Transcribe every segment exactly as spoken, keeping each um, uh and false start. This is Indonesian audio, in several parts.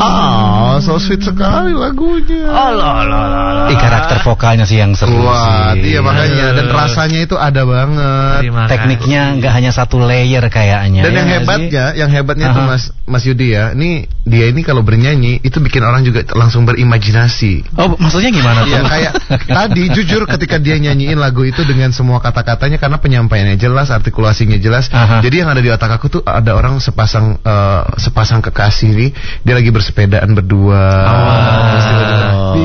Oh, so sweet sekali lagunya. Oh, lah, lah, lah, lah. Di karakter vokalnya sih yang seru Wah, sih. iya makanya. Dan rasanya itu ada banget. Tekniknya nggak hanya satu layer kayaknya. Dan ya yang hebatnya, yang hebatnya tuh Mas Mas Yudi ya. Ini dia ini kalau bernyanyi itu bikin orang juga langsung berimajinasi. Oh, maksudnya gimana tuh? Ya kayak tadi jujur ketika dia nyanyiin lagu itu dengan semua kata-katanya karena penyampaiannya jelas, artikulasinya jelas. Aha. Jadi yang ada di otak aku tuh ada orang sepasang uh, sepasang kekasih nih, dia lagi bersepedaan berdua. Oh.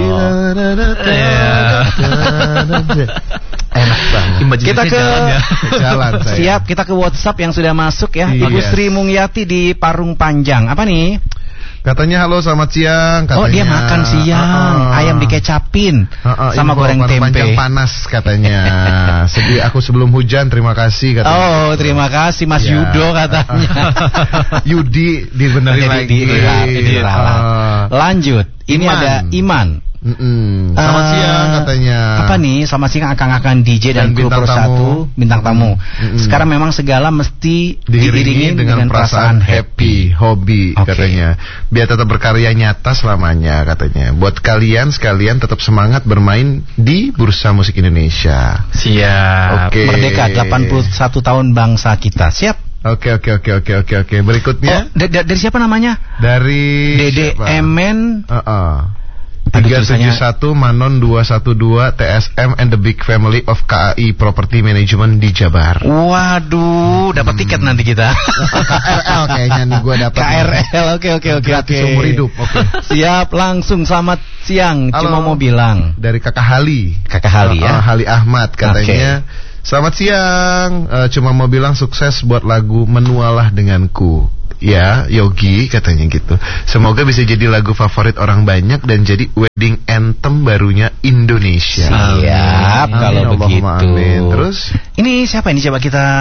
Enak banget. Kita ke jalan, ya. jalan saya. Siap, kita ke WhatsApp yang sudah masuk ya. Yes. Ibu Sri Mungyati di Parung Panjang. Apa nih? Katanya halo selamat siang katanya. Oh dia makan siang uh, uh. Ayam dikecapin uh, uh, sama goreng tempe panjang panas katanya. Sedih aku sebelum hujan terima kasih katanya. Oh terima kasih Mas ya. Yudo katanya. Yudi dibenerin oh, lagi di, di, di, uh, Lanjut. Ini Iman. Ada Iman. Mm-mm. Selamat uh, siang katanya. Apa nih? Selamat siang akang-akang D J dan, dan kru satu bintang tamu. Mm-mm. Sekarang memang segala mesti diiringi dengan, dengan perasaan happy, hobi okay. katanya. Biar tetap berkarya nyata selamanya katanya. Buat kalian sekalian tetap semangat bermain di Bursa Musik Indonesia. Siap. Okay. Merdeka delapan puluh satu tahun bangsa kita. Siap. Oke oke oke oke oke oke. Berikutnya. Oh, d- d- dari siapa namanya? Dari Dede Emen. Uh-uh. tiga tujuh satu Manon dua satu dua T S M and the Big Family of K A I Property Management di Jabar. Waduh, dapat hmm. tiket nanti kita. K R L kayaknya nih gue dapat. K R L, oke oke oke oke. Seumur hidup, oke. Okay. Siap, langsung selamat siang. Halo. Cuma mau bilang dari Kakak Hali. Kakak Hali uh, ya. Uh, Hali Ahmad katanya. Okay. Selamat siang. Uh, cuma mau bilang sukses buat lagu Menualah Denganku. Ya, Yogi katanya gitu. Semoga bisa jadi lagu favorit orang banyak dan jadi wedding anthem barunya Indonesia. Siap, amin. Kalau amin. Begitu. Amin. Terus ini siapa ini coba kita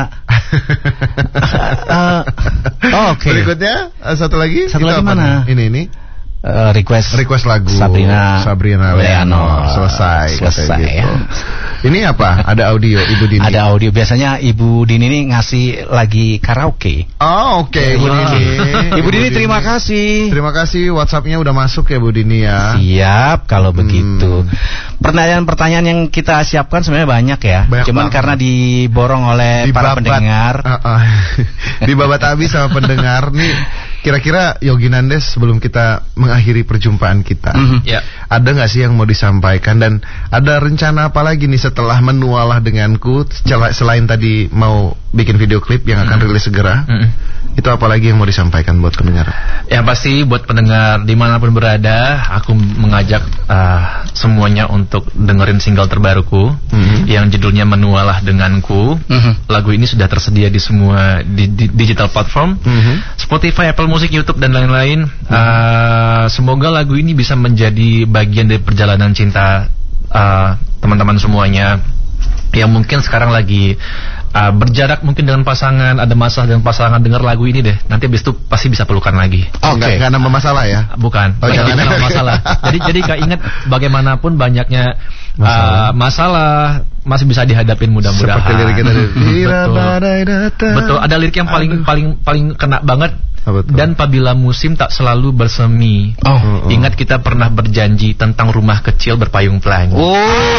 uh, oh, Oke okay. Berikutnya uh, satu lagi. Satu lagi mana? Ini ini Uh, request request lagu Sabrina Sabrina Leonor selesai selesai gitu. Ya. Ini apa? Ada audio Ibu Dini. Ada audio. Biasanya Ibu Dini ini ngasih lagi karaoke. Oh oke okay. Ibu Dini. Ibu Dini terima kasih. Terima kasih WhatsApp-nya udah masuk ya Bu Dini ya. Siap kalau hmm. begitu. Pertanyaan-pertanyaan yang kita siapkan sebenarnya banyak ya. Banyak Cuman banget. Karena diborong oleh di para babat, pendengar. Uh, uh. Dibabat habis sama pendengar nih. Kira-kira Yogi Nandes sebelum kita mengakhiri perjumpaan kita, mm-hmm. yeah. ada nggak sih yang mau disampaikan dan ada rencana apa lagi nih setelah Menualah Denganku selain tadi mau bikin video klip yang akan mm-hmm. rilis segera? Mm-hmm. Itu apa lagi yang mau disampaikan buat pendengar? Yang pasti buat pendengar dimanapun berada, aku mengajak uh, semuanya untuk dengerin single terbaruku mm-hmm. yang judulnya Menualah Denganku. Mm-hmm. Lagu ini sudah tersedia di semua di, di digital platform, mm-hmm. Spotify, Apple Music, YouTube dan lain-lain. Mm-hmm. uh, Semoga lagu ini bisa menjadi bagian dari perjalanan cinta uh, teman-teman semuanya yang mungkin sekarang lagi uh, berjarak mungkin dengan pasangan, ada masalah dengan pasangan, dengar lagu ini deh. Nanti habis itu pasti bisa pelukan lagi. Oh, okay. Enggak nambah masalah ya? Bukan. Oh, jangan nambah masalah. Jadi jadi Kak ingat bagaimanapun banyaknya masalah, uh, masalah masih bisa dihadapin mudah-mudahan. Seperti lirik kita tadi. Betul. Betul, ada lirik yang paling Aduh. paling paling kena banget. Betul. Dan apabila musim tak selalu bersemi. Oh, oh. Ingat kita pernah berjanji tentang rumah kecil berpayung pelangi. Oh.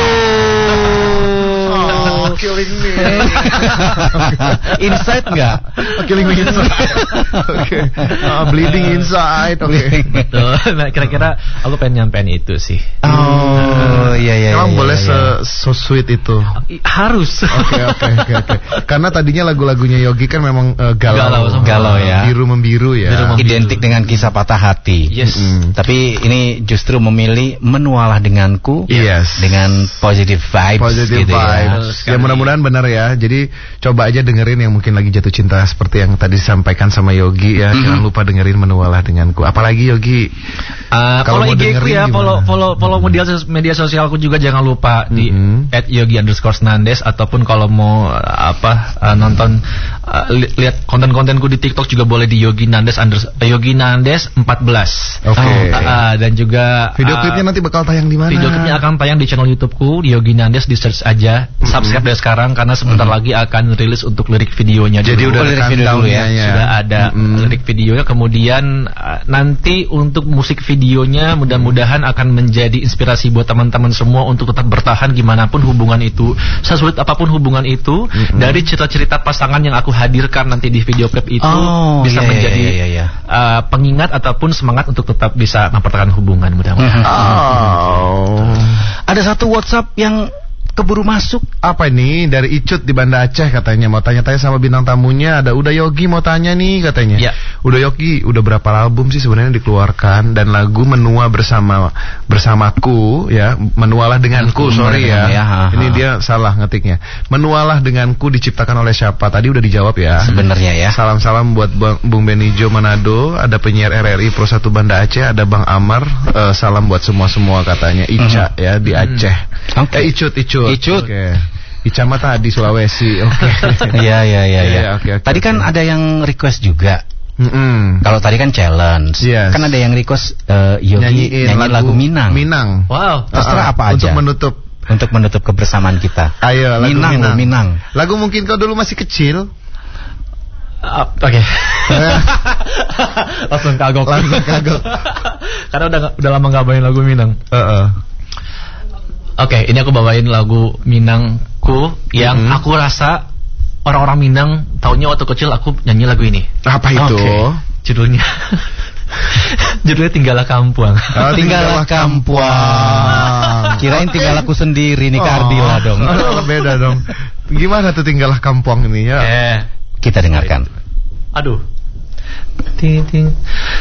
Oh, killing me. Inside nggak? Oh, killing me inside. Oke. Okay. Oh, bleeding inside. Oke. Okay. Betul. Nah, kira-kira aku pengen nyampein itu sih. Oh, iya iya. Emang iya, boleh iya. so sweet itu? Harus. Oke oke oke oke. Karena tadinya lagu-lagunya Yogi kan memang uh, galau, galau, galau ya. Biru membiru ya. Biru membiru. Identik dengan kisah patah hati. Yes. Mm. Tapi ini justru memilih Menualah Denganku. Yes. Dengan positive vibes. Positive gitu vibes. Ya. Ya mudah-mudahan benar ya. Jadi coba aja dengerin yang mungkin lagi jatuh cinta seperti yang tadi disampaikan sama Yogi ya. Mm-hmm. Jangan lupa dengerin Menualah Denganku. Apalagi Yogi. Uh, kalau I G ku ya, follow follow follow mm-hmm. media media sosialku juga jangan lupa di mm-hmm. at yogi underscore nandes ataupun kalau mau uh, apa uh, nonton uh, li- lihat konten-kontenku di TikTok juga boleh di Yogi Nandes under uh, Yogi Nandes empat belas. Oke. Okay. Uh, uh, dan juga video klipnya uh, nanti bakal tayang di mana? Video klipnya akan tayang di channel YouTubeku di Yogi Nandes, di search aja, mm-hmm. subscribe deh sekarang karena sebentar mm-hmm. lagi akan rilis untuk lirik videonya. Jadi dulu. udah lirik video dulu ya. ya. Sudah ada mm-hmm. lirik videonya. Kemudian uh, nanti untuk musik videonya mudah-mudahan akan menjadi inspirasi buat teman-teman semua untuk tetap bertahan gimana pun hubungan itu, sesulit apapun hubungan itu. Mm-hmm. Dari cerita-cerita pasangan yang aku hadirkan nanti di video klip itu oh, bisa iya, menjadi iya, iya, iya. Uh, pengingat ataupun semangat untuk tetap bisa mempertahankan hubungan mudah-mudahan. Oh. Ada satu WhatsApp yang keburu masuk. Apa ini? Dari Icut di Banda Aceh katanya mau tanya-tanya sama bintang tamunya. Ada Uda Yogi mau tanya nih katanya. Ya. Uda Yogi udah berapa album sih sebenarnya dikeluarkan dan lagu Menua bersama bersamaku ya, Menualah denganku, sorry ya. ya Ini dia salah ngetiknya. Menualah denganku diciptakan oleh siapa? Tadi udah dijawab ya. Sebenarnya ya. Salam-salam buat Bang, Bung Benijo Manado, ada penyiar R R I Pro satu Banda Aceh, ada Bang Amar. Uh, salam buat semua-semua katanya. Ica uh-huh. ya di Aceh. Okay. Eh Icut Icut. Icut. Oke. Okay. Ica mata di Sulawesi. Oke. Okay. Iya iya iya ya. Okay, okay, tadi kan okay. ada yang request juga. Mm-hmm. Kalau tadi kan challenge. Yes. Kan ada yang request uh, Yogi nyanyiin nyanyi lagu, lagu Minang. Minang. Wow. Terserah uh, apa aja. Untuk menutup untuk menutup kebersamaan kita. Ayo lagu Minang. Minang. Minang. Lagu mungkin kau dulu masih kecil. Uh, Oke. Okay. Langsung kagok. Langsung kagok. Karena udah udah lama nggak bawain lagu Minang. Uh-uh. Oke, okay, ini aku bawain lagu Minangku yang mm-hmm. aku rasa orang-orang Minang taunya waktu kecil aku nyanyi lagu ini. Apa itu? Okay. Judulnya Judulnya Tinggallah Kampuang. Oh, Tinggallah Kampuang. Kirain Tinggal Aku Sendiri nih, oh. Ardila dong. Oh, beda dong. Gimana tuh Tinggallah Kampuang ini ya? Eh, kita dengarkan. Aduh. Ting ting